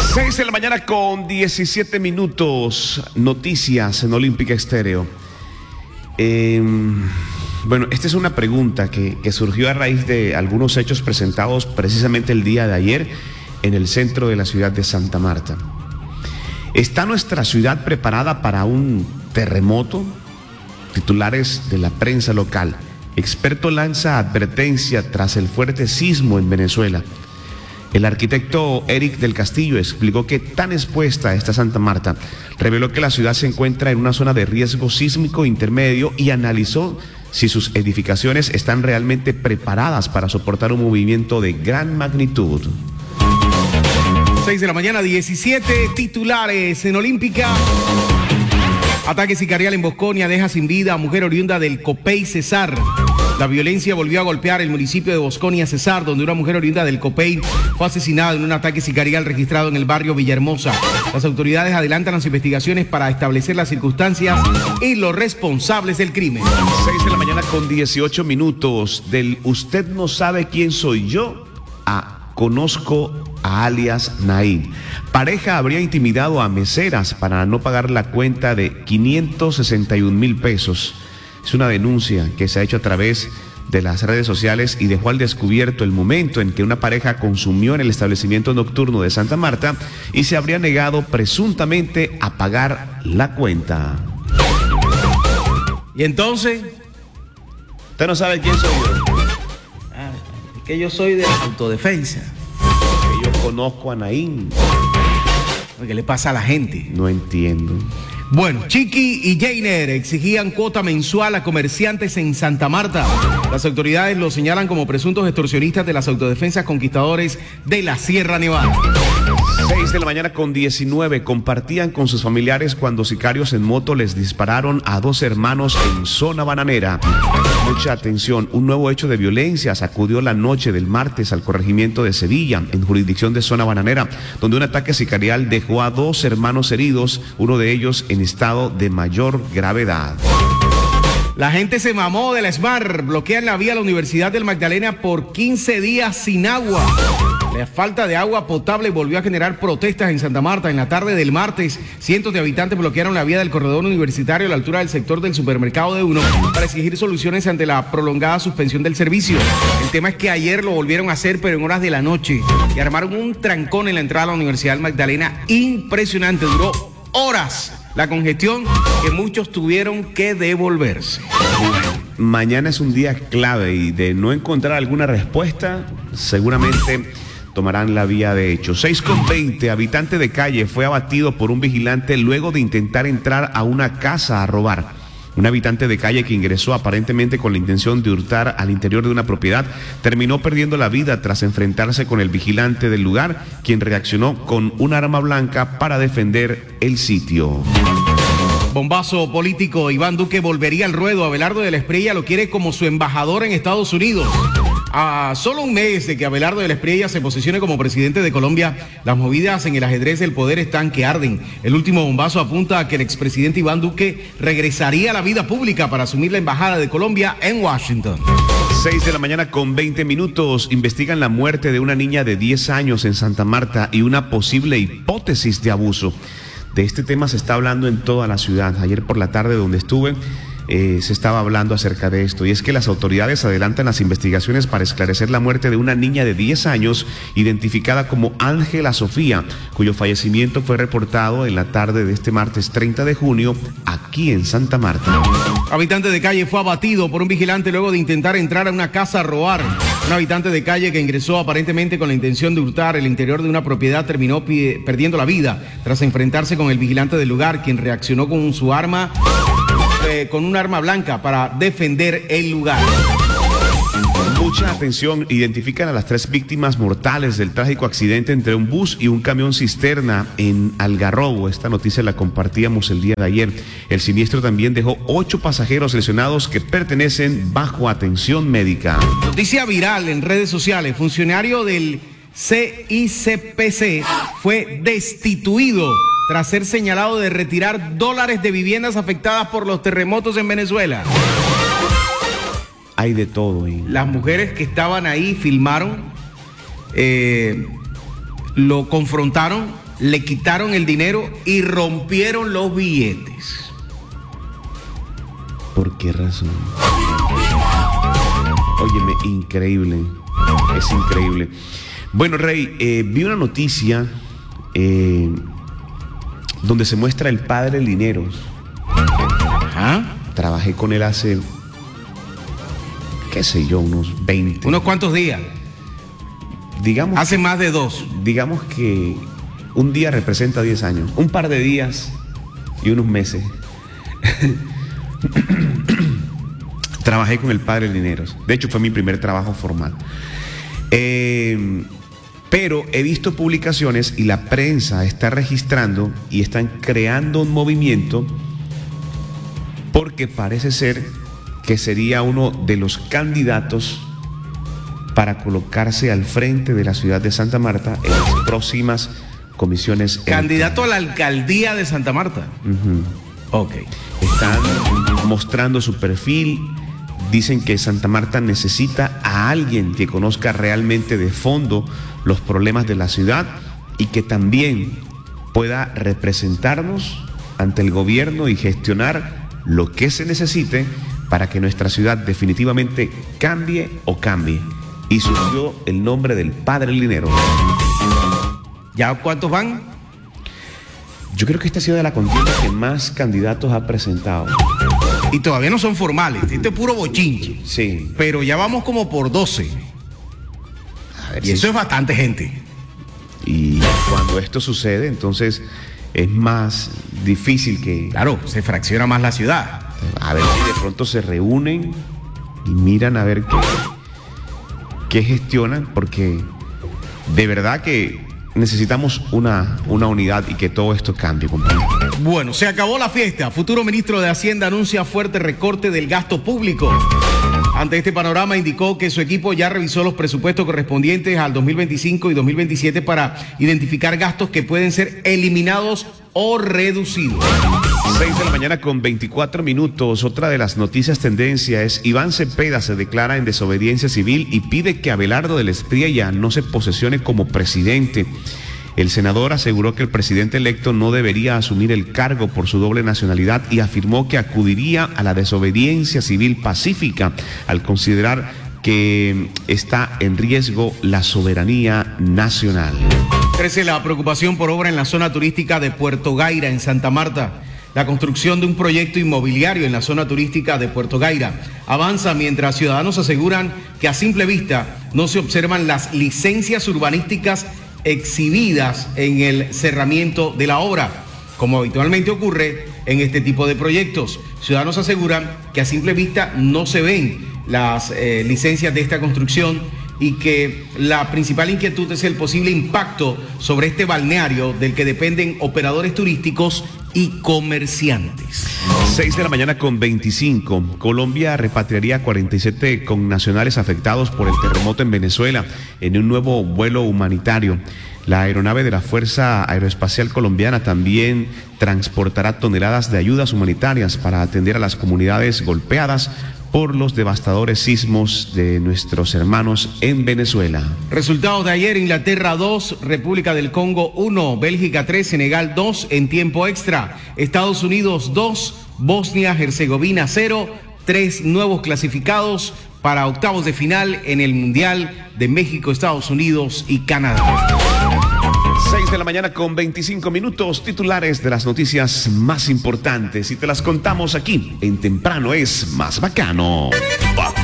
6 de la mañana con 17 minutos. Noticias en Olímpica Estéreo. Bueno, esta es una pregunta que surgió a raíz de algunos hechos presentados precisamente el día de ayer en el centro de la ciudad de Santa Marta. ¿Está nuestra ciudad preparada para un terremoto? Titulares de la prensa local. Experto lanza advertencia tras el fuerte sismo en Venezuela. El arquitecto Eric del Castillo explicó que tan expuesta está Santa Marta. Reveló que la ciudad se encuentra en una zona de riesgo sísmico intermedio y analizó si sus edificaciones están realmente preparadas para soportar un movimiento de gran magnitud. 6 de la mañana, 17 titulares en Olímpica. Ataque sicarial en Bosconia deja sin vida a mujer oriunda del Copey, Cesar. La violencia volvió a golpear el municipio de Bosconia, Cesar, donde una mujer oriunda del Copey fue asesinada en un ataque sicarial registrado en el barrio Villahermosa. Las autoridades adelantan las investigaciones para establecer las circunstancias y los responsables del crimen. 6 de la mañana con 18 minutos. Del usted no sabe quién soy yo a conozco a alias Naín. Pareja habría intimidado a meseras para no pagar la cuenta de 561,000 pesos. Es una denuncia que se ha hecho a través de las redes sociales y dejó al descubierto el momento en que una pareja consumió en el establecimiento nocturno de Santa Marta y se habría negado presuntamente a pagar la cuenta. ¿Y entonces? Usted no sabe quién soy yo. Que yo soy de autodefensa. Que yo conozco a Naín. ¿Qué le pasa a la gente? No entiendo. Bueno, Chiqui y Jainer exigían cuota mensual a comerciantes en Santa Marta. Las autoridades los señalan como presuntos extorsionistas de las autodefensas conquistadores de la Sierra Nevada. 6 de la mañana con 19. Compartían con sus familiares cuando sicarios en moto les dispararon a 2 hermanos en zona bananera. Mucha atención, un nuevo hecho de violencia sacudió la noche del martes al corregimiento de Sevilla, en jurisdicción de zona bananera, donde un ataque sicarial dejó a 2 hermanos heridos, uno de ellos en estado de mayor gravedad. La gente se mamó de la SMART, bloquean la vía a la Universidad del Magdalena por 15 días sin agua. La falta de agua potable volvió a generar protestas en Santa Marta. En la tarde del martes, cientos de habitantes bloquearon la vía del corredor universitario a la altura del sector del supermercado de Uno para exigir soluciones ante la prolongada suspensión del servicio. El tema es que ayer lo volvieron a hacer, pero en horas de la noche, y armaron un trancón en la entrada a la Universidad del Magdalena impresionante. Duró horas la congestión que muchos tuvieron que devolverse. Mañana es un día clave y de no encontrar alguna respuesta, seguramente tomarán la vía de hecho. 6:20, habitante de calle fue abatido por un vigilante luego de intentar entrar a una casa a robar. Un habitante de calle que ingresó aparentemente con la intención de hurtar al interior de una propiedad terminó perdiendo la vida tras enfrentarse con el vigilante del lugar, quien reaccionó con un arma blanca para defender el sitio. Bombazo político, Iván Duque volvería al ruedo. Abelardo de la Espriella lo quiere como su embajador en Estados Unidos. A solo un mes de que Abelardo de la Espriella se posicione como presidente de Colombia, las movidas en el ajedrez del poder están que arden. El último bombazo apunta a que el expresidente Iván Duque regresaría a la vida pública para asumir la embajada de Colombia en Washington. 6 de la mañana con 20 minutos. Investigan la muerte de una niña de 10 años en Santa Marta y una posible hipótesis de abuso. De este tema se está hablando en toda la ciudad. Ayer por la tarde donde estuve, se estaba hablando acerca de esto, y es que las autoridades adelantan las investigaciones para esclarecer la muerte de una niña de 10 años identificada como Ángela Sofía, cuyo fallecimiento fue reportado en la tarde de este martes 30 de junio aquí en Santa Marta. Habitante de calle fue abatido por un vigilante luego de intentar entrar a una casa a robar. Un habitante de calle que ingresó aparentemente con la intención de hurtar el interior de una propiedad terminó perdiendo la vida tras enfrentarse con el vigilante del lugar, quien reaccionó con su arma con un arma blanca para defender el lugar. Mucha atención, identifican a las 3 víctimas mortales del trágico accidente entre un bus y un camión cisterna en Algarrobo. Esta noticia la compartíamos el día de ayer. El siniestro también dejó 8 pasajeros lesionados que pertenecen bajo atención médica. Noticia viral en redes sociales. Funcionario del CICPC fue destituido tras ser señalado de retirar dólares de viviendas afectadas por los terremotos en Venezuela. Hay de todo. Las mujeres que estaban ahí filmaron, lo confrontaron le quitaron el dinero y rompieron los billetes. ¿Por qué razón? Óyeme, increíble. Es increíble. Bueno, Rey, vi una noticia donde se muestra el padre Lineros. Ajá. Trabajé con él hace, qué sé yo, unos 20. ¿Unos cuantos días? Digamos. Hace más de 2. Digamos que un día representa 10 años. Un par de días y unos meses. Trabajé con el padre Lineros. De hecho, fue mi primer trabajo formal. Pero he visto publicaciones y la prensa está registrando y están creando un movimiento porque parece ser que sería uno de los candidatos para colocarse al frente de la ciudad de Santa Marta en las próximas comisiones. Candidato a la alcaldía de Santa Marta. Ok. Están mostrando su perfil. Dicen que Santa Marta necesita a alguien que conozca realmente de fondo los problemas de la ciudad y que también pueda representarnos ante el gobierno y gestionar lo que se necesite para que nuestra ciudad definitivamente cambie o cambie. Y surgió el nombre del padre Linero. ¿Ya cuántos van? Yo creo que esta ha sido de la contienda que más candidatos ha presentado. Y todavía no son formales, este es puro bochinche. Sí. Pero ya vamos como por 12. A ver Y eso es bastante gente. Y cuando esto sucede, entonces es más difícil que... Claro, se fracciona más la ciudad. A ver si de pronto se reúnen y miran a ver qué gestionan, porque de verdad que necesitamos una unidad y que todo esto cambie, compañero. Bueno, se acabó la fiesta. Futuro ministro de Hacienda anuncia fuerte recorte del gasto público. Ante este panorama indicó que su equipo ya revisó los presupuestos correspondientes al 2025 y 2027 para identificar gastos que pueden ser eliminados o reducidos. 6 de la mañana con 24 minutos. Otra de las noticias tendencia es Iván Cepeda se declara en desobediencia civil y pide que Abelardo del Espriella no se posesione como presidente. El senador aseguró que el presidente electo no debería asumir el cargo por su doble nacionalidad y afirmó que acudiría a la desobediencia civil pacífica al considerar que está en riesgo la soberanía nacional. Crece la preocupación por obra en la zona turística de Puerto Gaira, en Santa Marta. La construcción de un proyecto inmobiliario en la zona turística de Puerto Gaira avanza mientras ciudadanos aseguran que a simple vista no se observan las licencias urbanísticas exhibidas en el cerramiento de la obra, como habitualmente ocurre en este tipo de proyectos. Ciudadanos aseguran que a simple vista no se ven las licencias de esta construcción y que la principal inquietud es el posible impacto sobre este balneario del que dependen operadores turísticos y comerciantes. 6 de la mañana con 25. Colombia repatriaría 47 connacionales afectados por el terremoto en Venezuela en un nuevo vuelo humanitario. La aeronave de la Fuerza Aeroespacial Colombiana también transportará toneladas de ayudas humanitarias para atender a las comunidades golpeadas por los devastadores sismos de nuestros hermanos en Venezuela. Resultados de ayer: Inglaterra 2, República del Congo 1, Bélgica 3, Senegal 2 en tiempo extra, Estados Unidos 2, Bosnia-Herzegovina 0, 3 nuevos clasificados para octavos de final en el Mundial de México, Estados Unidos y Canadá. 6 de la mañana con 25 minutos, titulares de las noticias más importantes y te las contamos aquí en Temprano es Más Bacano.